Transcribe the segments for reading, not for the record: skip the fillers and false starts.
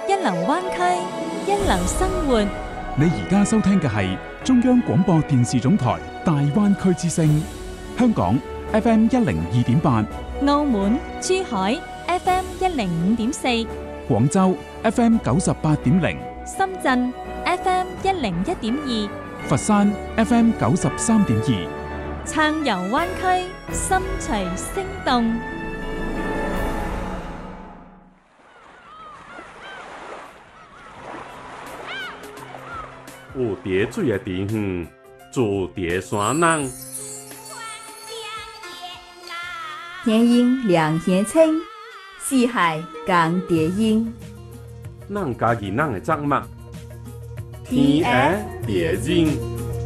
一流灣區，一流生活。 你而家收聽嘅係中央廣播電視總台大灣區之聲，香港 FM 102.8， 澳門、珠海 FM 105.4， 廣州 FM 98.0， 深圳 FM 101.2， 佛山 FM 93.2， 暢遊灣區，心隨聲動。 有蝶水的地方，住蝶山人。 天鹰两天青，四海共蝶音。 咱家己咱的节目，天涯蝶音。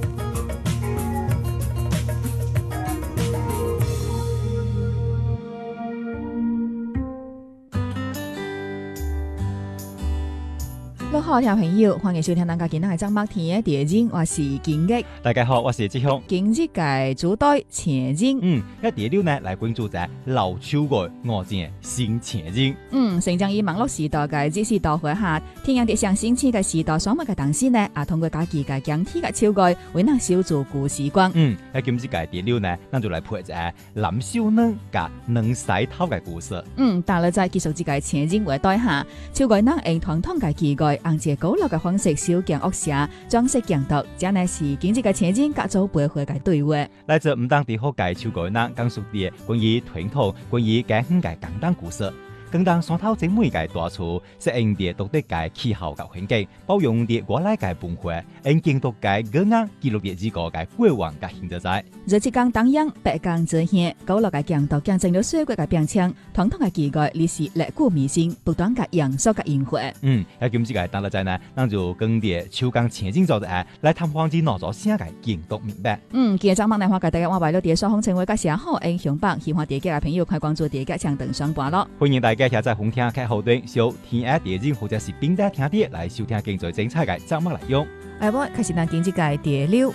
各位好，聽眾朋友，歡迎收聽咱家今日嘅節目《天涯蝶音》，我是金吉。 大家好，我是志雄。 今日嘅主題前景， 一第六呢來關注在老秋嘅我正新前景。 成長於網絡時代嘅即時代會下，天涯蝶上興起嘅時代所物嘅當時呢，通過家己嘅講體嘅超過，為咱小做故事光。 喺今日嘅第六呢，咱就來配一個藍小嫩甲兩細頭嘅故事。 但係在繼續這個前景為帶下，超過咱用傳統嘅機構。用一個古老嘅方式修建屋舍，裝飾建築，這乃是經濟嘅前景甲做背後嘅對話。 來自唔當地好介紹過咱講述啲關於傳統、關於家鄉嘅簡單故事。更當山頭整每個大厝，適應啲獨特嘅氣候及環境，包容啲過來嘅文化，用建築嘅語言記錄啲呢個嘅過往嘅現在在。 日子講當陽，白講遮顯，古老嘅建築見證了歲月嘅變遷，傳統嘅機構歷史歷古彌新，不斷嘅營塑嘅演化。 喺今次嘅當日在呢，咱就跟啲秋江前景做嘅來探訪啲哪座新嘅建築明白。 今日節目內話嘅大家我為咗啲雙方成為個社好英雄榜，喜歡啲嘅朋友可以關注啲嘅長登上班咯。 歡迎大家下載紅聽開後端小天涯蝶音或者是冰帶聽啲來收聽更最精彩嘅節目內容。 我開始咱今日嘅第六。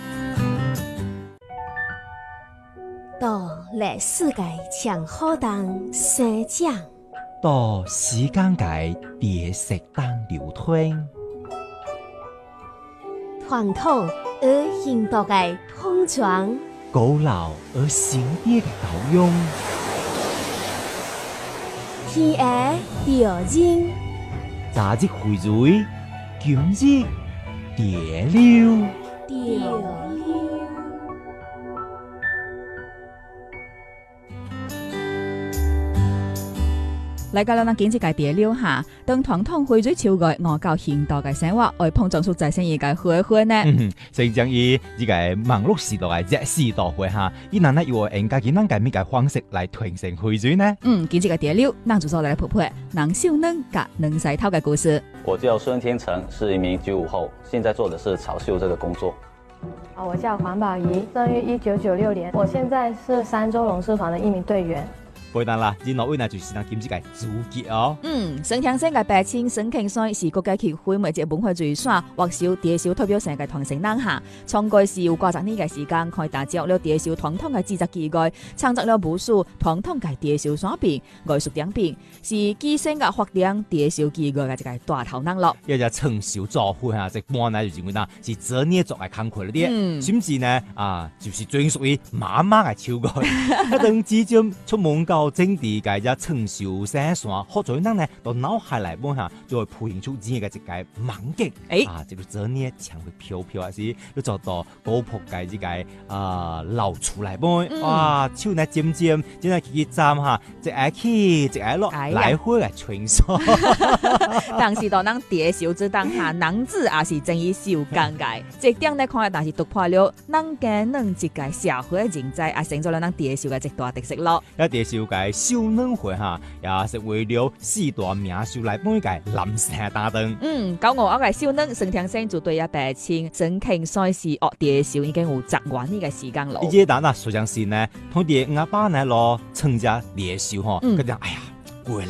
到歷史嘅長河當生長， 到時間嘅蝶色當流湍， 傳統而現代嘅碰撞， 古老而新啲嘅交融。 天涯蝶音， 昨日薈蕤，今日蝶柳。 嚟到咱今日嘅第六下，當傳統薈蕤超過我到現代嘅生活，為碰撞出再生一個火花呢。 成長於呢個網絡時代嘅這時代會下，伊難呢要用家己咱嘅咩嘅方式來傳承薈蕤呢？ 今日嘅第六，咱就做嚟陪陪兩小嫩甲兩細頭嘅故事。 我叫孫天成，是一名95後，現在做的是草繡這個工作。 我叫黃寶儀，生於1996年，我現在是三洲龍獅團的一名隊員。 背單啦，今日位呢就是咱今日嘅主角哦。 省鄉省嘅白青省慶賽是國家協會每隻文化最耍，或小蝶繡代表性嘅傳承人下，從過是有40年嘅時間，開打造了蝶繡傳統嘅製作機構，創作了無數傳統嘅蝶繡產品、藝術產品，是基層嘅發展蝶繡機構嘅一個大頭人咯。 一隻成繡作會啊，即般呢就認為呢是做捏作嘅工課啲，甚至呢就是專屬於媽媽嘅手工，一等至今出門到整地嘅一成繡生線，好在人呢到腦海嚟望下，就會培養出自己嘅一個猛勁。即係做捏牆會飄飄啊，是要做到高鋪嘅呢個流出嚟望，哇，手呢尖尖，真係去站下，一下起，一下落，來回嘅穿梭。 當時當人蝶繡之當下，男子也是正以繡工嘅，這點呢看，但是突破了人間能一個社會嘅人才，也成咗了咱蝶繡嘅一大特色咯。 一蝶繡嘅小嫩會下，也是為了四大名繡來幫佢男生打燈。 95後嘅小嫩省鄉省就對一白青省慶賽事學蝶繡已經有10多年嘅時間咯。 呢啲單啊，實際上呢，同啲阿爸呢攞親家蝶繡嗬，佢就哎呀攰叻。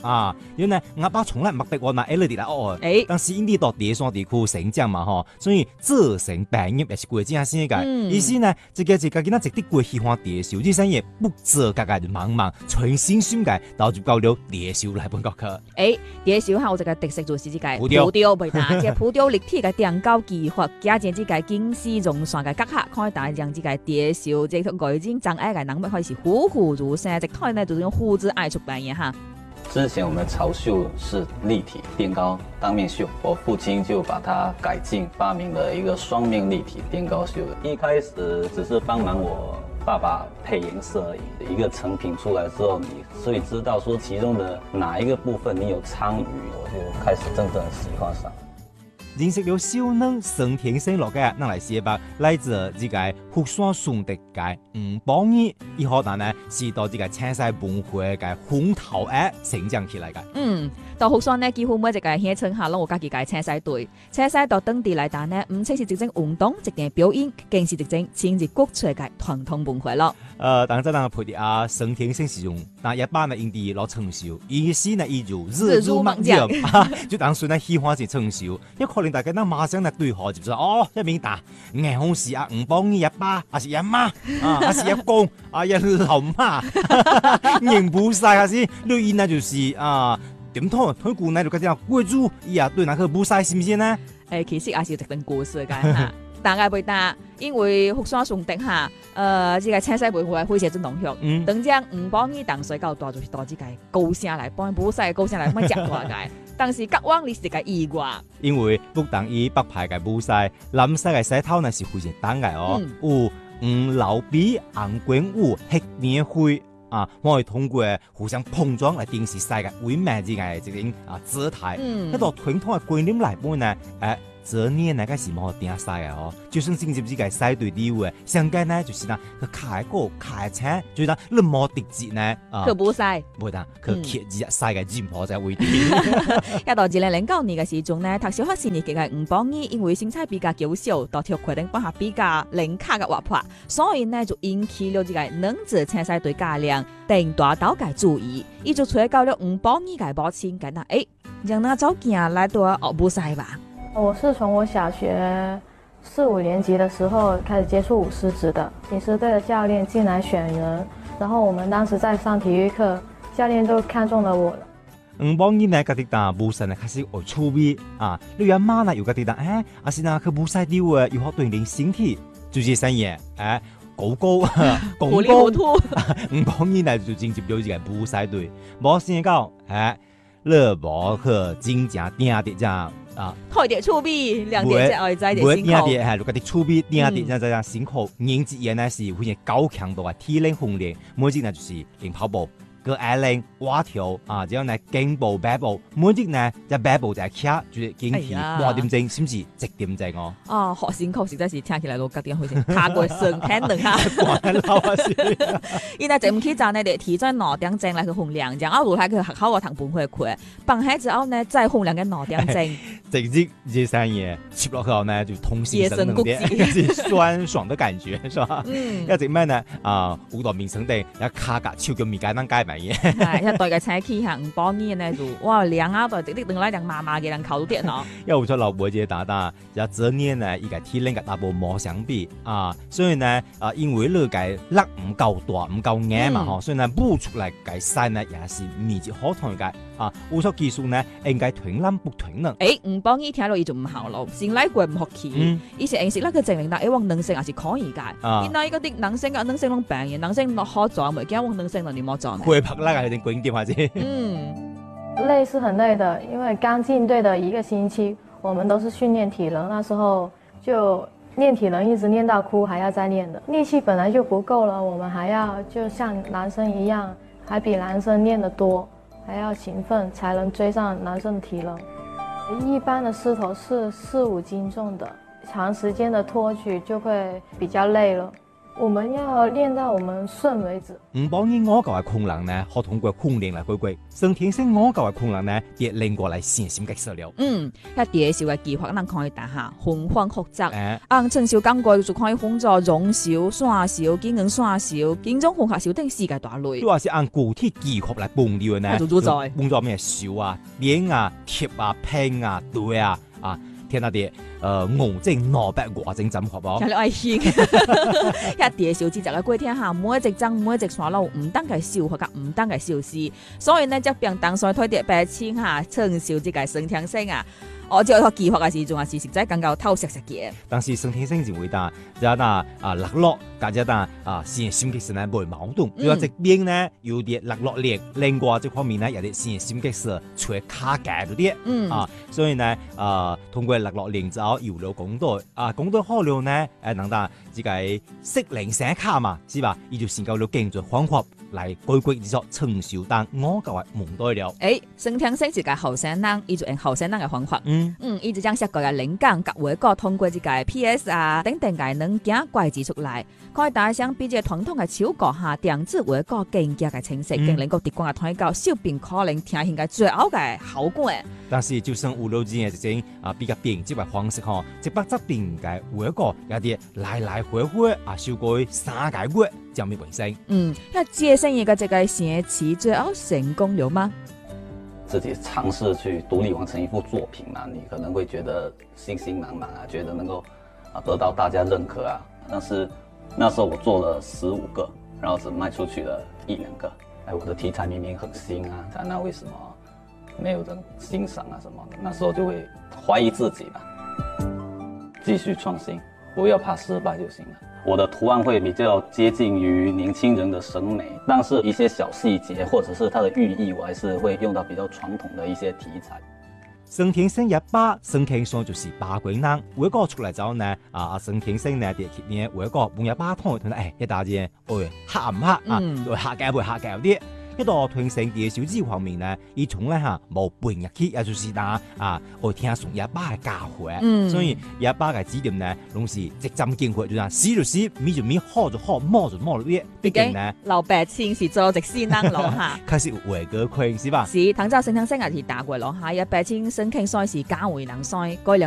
啊，因為呢我爸從來唔逼我拿 L 啲來學，但是因啲到第三地區成長嘛吼，所以做成病業也是過正先嘅。意思呢，這個囡仔直啲過喜歡地小，啲生意不做家家就忙，全心心嘅到就到了地小來本國去。 地小下有一個特色就是這個浮雕袂打，即浮雕立體嘅雕高技法，加上這個金絲絨線嘅格客，可以大將這個地小這個外景障礙嘅人物開始栩栩如生，這台呢就是用胡子愛出扮演哈。 之前我們潮繡是立體墊高當面繡，我父親就把它改進，發明了一個雙面立體墊高繡。一開始只是幫忙我爸爸配顏色而已，一個成品出來之後，你所以知道說其中的哪一個部分你有參與，我就開始真正喜歡上。 認識了小嫩沈天生落嘅，能嚟寫吧，來自這個福山順德嘅吳寶義，以後呢是到這個青西文化嘅風頭嘅成長起來嘅。 到福山呢，幾乎每一個鄉村下攏有家己嘅青西隊，青西到當地來打呢，唔只是一種運動，一件表演，更是一種親自國粹嘅傳統文化咯。 當陣呢，陪啲沈天生使用，但一般呢因啲攞成熟，意思呢伊就日入猛將，就當時呢喜歡是成熟，一可能大家呢馬上呢對號就說一面打，硬好是吳寶義一爸，還是一媽還是一公一老媽，認不晒還是錄音呢就是點通推古呢就嗰啲貴族對那個不晒是唔是呢？ 其實也是一段故事嘅嚇。大概袂打，因為福山順德下，這個青西文化非常之濃郁。當將吳寶義當水到大就是到這個高聲來幫補曬高聲來乜講話嘅，但是隔往你是個意外。因為不但以北派嘅補曬，南西嘅西頭呢是非常單嘅有吳老比、紅冠武、黑面灰我哋通過互相碰撞嚟定時世界會咩之嘅這種姿態，一個傳統嘅觀念嚟講呢，這年呢個是冇定晒嘅就算進入這個賽隊地位，上屆呢就是呢佢開個開車，就係你冇直接呢佢補賽， 冇得佢揭日賽嘅戰袍在位置。 一到2009年嘅時鐘呢，讀小學4年級嘅吳寶義因為身材比較嬌小，到跳決定幫下比較零卡嘅活潑，所以呢就引起了這個男子青賽隊教練鄧大刀嘅注意，伊就催告了吳寶義嘅母親講啦，讓他走鏡來對我補賽吧。 我是從我小學4、5年級的時候開始接觸舞獅子的，舞獅隊的教練進來選人，然後我們當時在上體育課，教練都看中了我了。 吳寶義呢，佢哋打舞獅呢開始學趣味你阿媽呢又佢哋打阿是那佢舞獅啲喎，要學鍛鍊身體，就是生嘢高糊里糊塗。 吳寶義呢就進入咗呢個舞獅隊，冇先講你冇去真正定啲咋。 開啲趣味，兩點隻外在啲辛苦。 定啲係，如果啲趣味定啲，就係辛苦。年紀呢是會係高強度嘅體能訓練，每日呢就是練跑步、個矮練、蛙跳之後呢競步、擺步，每日呢一擺步就係騎，就是堅持8點鐘，甚至10點鐘學辛苦實在是聽起來都覺得好似太過上天了哈。因為就唔起早呢，就提早2點鐘來去訓練，然後落嚟去學校個堂本會課，放學之後呢再訓練嘅2點鐘。 直接這三嘢吃落口呢，就通心生冷啲，是酸爽的感覺，是吧？一直咩呢？舞蹈名稱地有卡格超叫面街當街埋嘢。 係一對嘅車企行吳寶義呢就哇兩對直直等來兩麻麻嘅人靠到電腦。 因為出老婆姐打打，就這年呢依個體能嘅大部冇相比所以呢因為呢個力唔夠大唔夠硬嘛所以呢舞出嚟嘅賽呢也是面積好同嘅舞出技術呢應該團冧不團能。 吳寶義聽落伊就唔好咯，先來過唔學起，以前認識那個證明到往男生也是可以嘅。現在嗰啲男生攏病嘅，男生落好做，咪驚往男生嗰啲冇做。 會拍那個有點觀點或者。 累是很累的，因為剛進隊的1個星期，我們都是訓練體能，那時候就練體能一直練到哭，還要再練的，力氣本來就不夠了，我們還要就像男生一樣，還比男生練得多，還要勤奮，才能追上男生的體能。一般的獅頭是4、5斤重的，長時間的托舉就會比較累了。 我们要练到我们顺为止。 幫你我教嘅困難呢，可通過訓練嚟解決。先天性我教嘅困難呢，亦令過嚟身心嘅食了。 一蝶小嘅計劃，咱可以打下循環學習。 誒， 陳少講過就可以分作中小、線小、技能線小、經種混合小等四個大類。 主要係按具體計劃嚟幫你嘅呢。 做在幫咗咩小啊、鏈啊、貼啊、拼啊、對啊聽下啲5正6百5正怎學噃？ 聽你愛興，一蝶小節就嘅過聽下，每一隻針每一隻線路唔單係小學甲唔單係小事，所以呢即便當所推啲白青下陳少即個生聽聲啊。我只有個計劃嘅時仲係實在更加偷食嘅。 但是生天生就會打，就嗱落落，或者打線心激素呢冇矛盾。主要這邊呢有啲落落力，另外這方面呢有啲線心激素出嚟卡解咗啲。所以呢通過落落力之後，有了講到講到好了呢能打自己適齡寫卡嘛，是吧？依就先夠了經濟方法嚟解決呢個成熟但我教係蒙對了。 生聽聲就係後生人，依就用後生人嘅方法。依就將識個嘅靈感及會個通過自己 PS 等等嘅能鏡怪字出嚟，可以大相比這傳統嘅超過下電子會個更加嘅清晰，更能夠直觀嘅推廣，小便可能聽起嘅最好嘅效果。 但是就算有了之嘅這種比較便捷嘅方式嗬，即把執定嘅會個有啲來回少過3個月就未完成。 那接生一個這個學期最後成功了嗎？ 自己嘗試去獨立完成一幅作品啊，你可能會覺得信心滿滿啊，覺得能夠得到大家認可啊。但是那時候我做了15個，然後只賣出去了1-2個。我的題材明明很新啊，但那為什麼沒有人欣賞啊什麼的？那時候就會懷疑自己吧。繼續創新，不要怕失敗就行了。我的圖案會比較接近於年輕人的審美，但是一些小細節或者是它的寓意，我還是會用到比較傳統的一些題材。 生天生一把，生天上就是把鬼人。每個出來之後呢，生天生呢啲呢，每個每一把湯同一大隻，黑唔黑黑嘅會黑嘅啲。一到團成嘅小資方面呢，伊從咧冇半日期，也就是我聽從一把嘅教學，所以一把嘅指點呢，攏是直針見血，就係死就死，咪就咪，好就好，摸就摸啲。畢竟呢， 老百姓是做直先人咯嚇， 確實為個虧是吧？ 是，唐朝生聽聲係打過咯嚇，一百千生傾賽事假回能賽，